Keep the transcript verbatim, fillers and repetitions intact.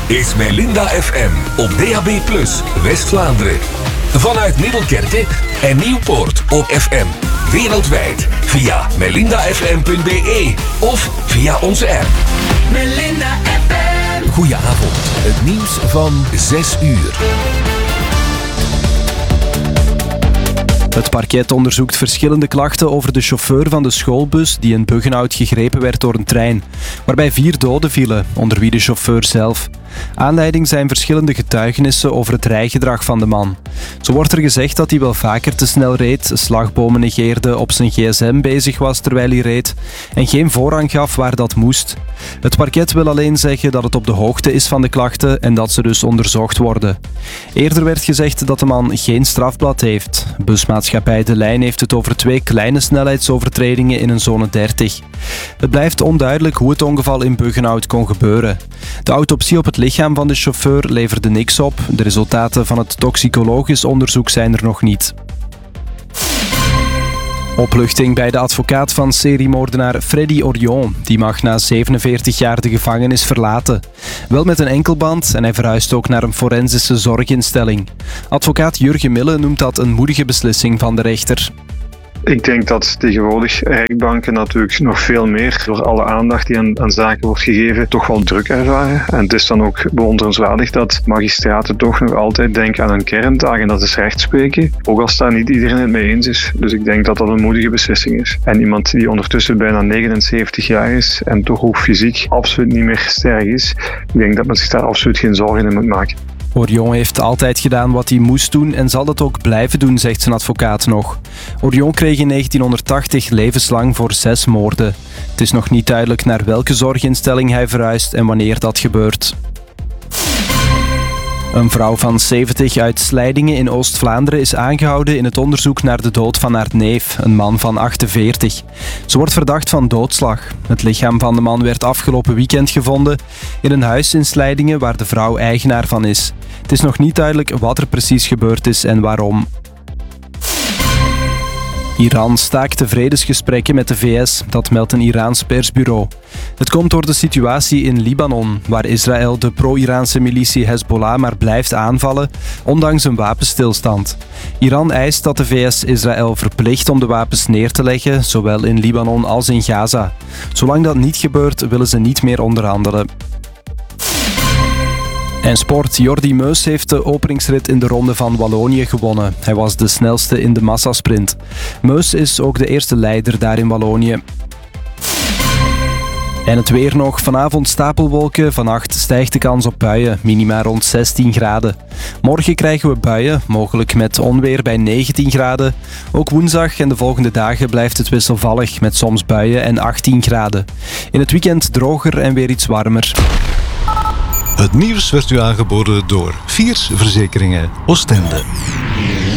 is Melinda F M op D A B plus, West-Vlaanderen. Vanuit Middelkerke en Nieuwpoort op F M. Wereldwijd via melinda f m punt b e of via onze app. Melinda F M. Goedenavond, het nieuws van zes uur. Het parket onderzoekt verschillende klachten over de chauffeur van de schoolbus die in Buggenhout gegrepen werd door een trein, waarbij vier doden vielen, onder wie de chauffeur zelf. Aanleiding zijn verschillende getuigenissen over het rijgedrag van de man. Zo wordt er gezegd dat hij wel vaker te snel reed, slagbomen negeerde, op zijn gsm bezig was terwijl hij reed en geen voorrang gaf waar dat moest. Het parket wil alleen zeggen dat het op de hoogte is van de klachten en dat ze dus onderzocht worden. Eerder werd gezegd dat de man geen strafblad heeft. Busmaatschappij De Lijn heeft het over twee kleine snelheidsovertredingen in een zone dertig. Het blijft onduidelijk hoe het ongeval in Buggenhout kon gebeuren. De autopsie op het lichaam van de chauffeur leverde niks op. De resultaten van het toxicologisch onderzoek zijn er nog niet. Opluchting bij de advocaat van seriemoordenaar Freddy Orion. Die mag na zevenenveertig jaar de gevangenis verlaten. Wel met een enkelband en hij verhuist ook naar een forensische zorginstelling. Advocaat Jurgen Mille noemt dat een moedige beslissing van de rechter. Ik denk dat tegenwoordig rechtbanken natuurlijk nog veel meer, door alle aandacht die aan, aan zaken wordt gegeven, toch wel druk ervaren. En het is dan ook bewonderenswaardig dat magistraten toch nog altijd denken aan een kerntaak en dat is rechtspreken, ook als daar niet iedereen het mee eens is. Dus ik denk dat dat een moedige beslissing is. En iemand die ondertussen bijna negenenzeventig jaar is en toch ook fysiek absoluut niet meer sterk is, ik denk dat men zich daar absoluut geen zorgen in moet maken. Orion heeft altijd gedaan wat hij moest doen en zal dat ook blijven doen, zegt zijn advocaat nog. Orion kreeg in negentienhonderdtachtig levenslang voor zes moorden. Het is nog niet duidelijk naar welke zorginstelling hij verhuist en wanneer dat gebeurt. Een vrouw van zeventig uit Slijdingen in Oost-Vlaanderen is aangehouden in het onderzoek naar de dood van haar neef, een man van achtenveertig. Ze wordt verdacht van doodslag. Het lichaam van de man werd afgelopen weekend gevonden in een huis in Slijdingen waar de vrouw eigenaar van is. Het is nog niet duidelijk wat er precies gebeurd is en waarom. Iran staakt de vredesgesprekken met de V S, dat meldt een Iraans persbureau. Het komt door de situatie in Libanon, waar Israël de pro-Iraanse militie Hezbollah maar blijft aanvallen, ondanks een wapenstilstand. Iran eist dat de V S Israël verplicht om de wapens neer te leggen, zowel in Libanon als in Gaza. Zolang dat niet gebeurt, willen ze niet meer onderhandelen. En sport. Jordi Meus heeft de openingsrit in de Ronde van Wallonië gewonnen. Hij was de snelste in de massasprint. Meus is ook de eerste leider daar in Wallonië. En het weer nog. Vanavond stapelwolken, vannacht stijgt de kans op buien, minima rond zestien graden. Morgen krijgen we buien, mogelijk met onweer bij negentien graden. Ook woensdag en de volgende dagen blijft het wisselvallig, met soms buien en achttien graden. In het weekend droger en weer iets warmer. Het nieuws werd u aangeboden door Viers Verzekeringen Oostende.